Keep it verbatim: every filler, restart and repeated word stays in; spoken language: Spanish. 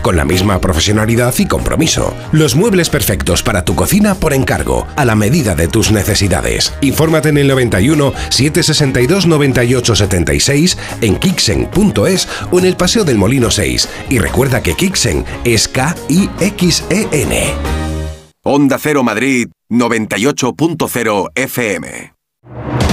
con la misma profesionalidad y compromiso. Los muebles perfectos para tu cocina por encargo, a la medida de tus necesidades. Infórmate en el noventa y uno, setecientos sesenta y dos, noventa y ocho setenta y seis, en kixen punto es o en el Paseo del Molino seis. Y recuerda que Kixen es K I X E N. Onda Cero Madrid noventa y ocho punto cero F M.